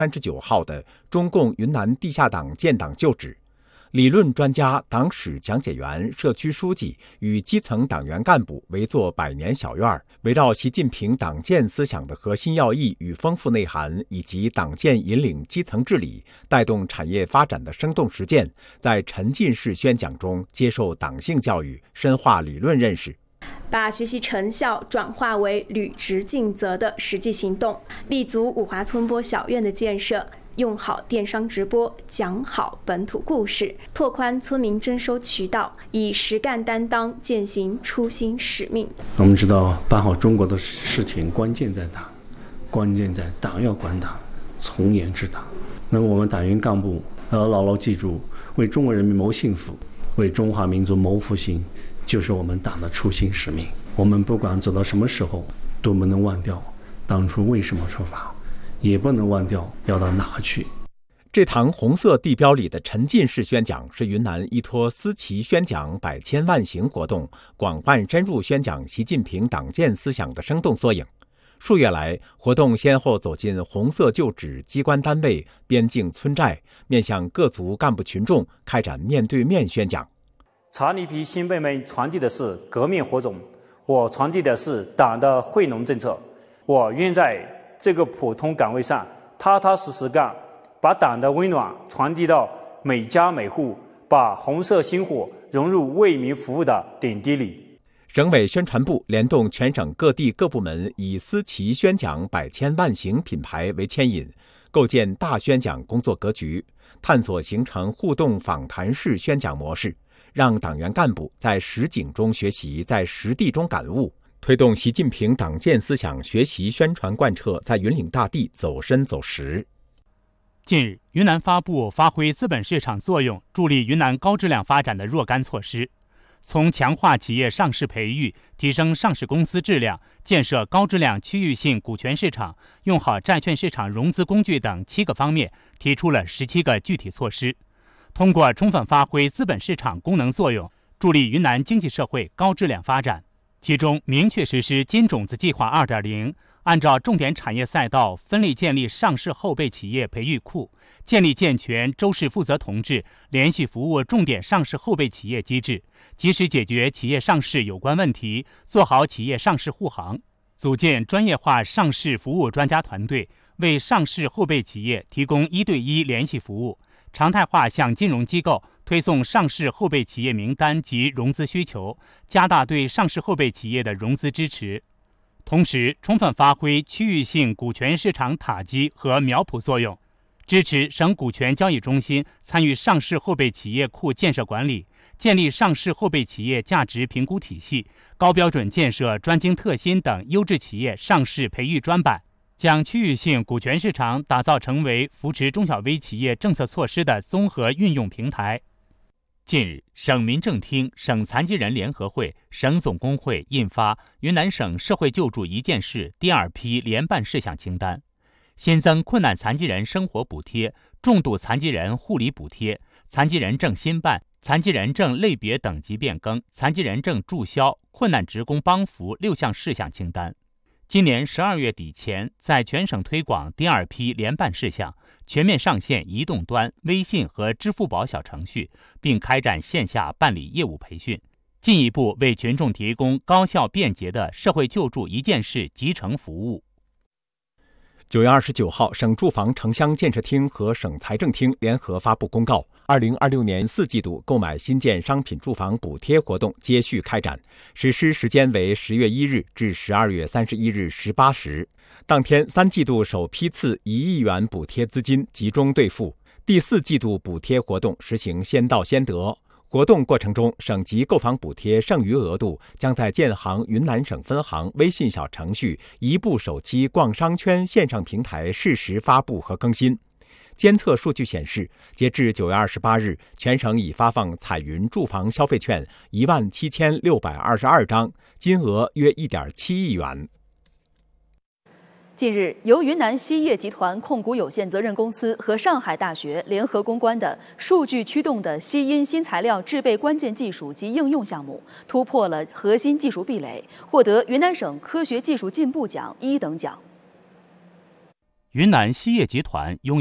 39号的中共云南地下党建党就职。理论专家、党史讲解员、社区书记与基层党员干部围坐百年小院，围绕习近平党建思想的核心要义与丰富内涵，以及党建引领基层治理、带动产业发展的生动实践，在沉浸式宣讲中接受党性教育，深化理论认识， 把学习成效转化为履职尽责的实际行动，立足五华村播小院的建设，用好电商直播，讲好本土故事，拓宽村民征收渠道，以实干担当践行初心使命。 我们知道办好中国的事情关键在党，关键在党要管党，从严治党。那么我们党员干部要牢牢记住，为中国人民谋幸福，为中华民族谋复兴，就是我们党的初心使命。我们不管走到什么时候，都不能忘掉当初为什么出发，也不能忘掉要到哪去。 这堂红色地标里的沉浸式宣讲是云南依托思齐宣讲百千万行活动，广泛深入宣讲习近平党建思想的生动缩影。数月来，活动先后走进红色旧址机关单位、边境村寨，面向各族干部群众开展面对面宣讲。 查理皮新辈们传递的是革命火种，我传递的是党的惠农政策。我愿在这个普通岗位上踏踏实实干，把党的温暖传递到每家每户，把红色星火融入为民服务的点滴里。 省委宣传部联动全省各地各部门，以思齐宣讲百千万行品牌为牵引，构建大宣讲工作格局，探索形成互动访谈式宣讲模式，让党员干部在实景中学习，在实地中感悟，推动习近平党建思想学习宣传贯彻在云岭大地走深走实。 近日，云南发布发挥资本市场作用，助力云南高质量发展的若干措施，从强化企业上市培育、提升上市公司质量、建设高质量区域性股权市场、用好债券市场融资工具等7个方面，提出了17个具体措施。通过充分发挥资本市场功能作用，助力云南经济社会高质量发展。其中，明确实施金种子计划 2.0， 按照重点产业赛道分力建立上市后备企业培育库，建立健全周氏负责同志联系服务重点上市后备企业机制，及时解决企业上市有关问题，做好企业上市护航。组建专业化上市服务专家团队，为上市后备企业提供1对1联系服务，常态化向金融机构推送上市后备企业名单及融资需求，加大对上市后备企业的融资支持。同时，充分发挥区域性股权市场塔基和苗圃作用，支持省股权交易中心参与上市后备企业库建设管理，建立上市后备企业价值评估体系，高标准建设专精特新等优质企业上市培育专板，将区域性股权市场打造成为扶持中小微企业政策措施的综合运用平台。近日，省民政厅、省残疾人联合会、省总工会印发云南省社会救助一件事第2批联办事项清单，新增困难残疾人生活补贴、重度残疾人护理补贴、残疾人证新办、残疾人证类别等级变更、残疾人证注销、困难职工帮扶6项事项清单。今年12月底前，在全省推广第2批联办事项，全面上线移动端、微信和支付宝小程序，并开展线下办理业务培训，进一步为群众提供高效便捷的社会救助一件事集成服务。 9月29号，省住房城乡建设厅和省财政厅联合发布公告，2026年4季度购买新建商品住房补贴活动接续开展，实施时间为10月1日至12月31日18时。当天3季度首批次1亿元补贴资金集中兑付，第4季度补贴活动实行先到先得。活动过程中，省级购房补贴剩余额度将在建行云南省分行微信小程序一步手机逛商圈线上平台适时发布和更新。监测数据显示，截至9月28日，全省已发放彩云住房消费券17622张，金额约1.7亿元。 近日，由云南锡业集团控股有限责任公司和上海大学联合攻关的数据驱动的锡因新材料制备关键技术及应用项目，突破了核心技术壁垒，获得云南省科学技术进步奖1等奖。 云南锡业集团拥